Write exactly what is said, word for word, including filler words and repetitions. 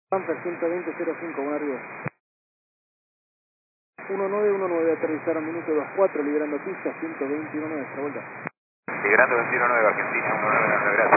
Pamper ciento veinte cero cinco, buen arribo. uno nueve uno nueve, aterrizar a minuto dos cuatro, liberando pista, ciento veintiuno nueve, extra vuelta. Liberando veintiuno nueve, Argentina, uno nueve, gracias.